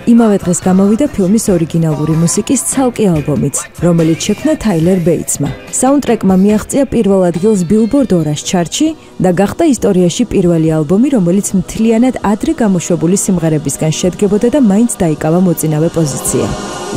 იმავე დღეს გამოვიდა ფილმის ორიგინალური მუსიკის ცალკე ალბომიც, რომელიც შექმნა თაილერ ბეიტსმა. საუნდტრეკმა მიაღწია პირველ ადგილს Billboard 200 ჩარტში და გახდა ისტორიაში პირველი ალბომი, რომელიც მთლიანად ადრე გამოშვებული სიმღერებისგან შედგებოდა და მაინც დაიკავა მოწინავე პოზიცია.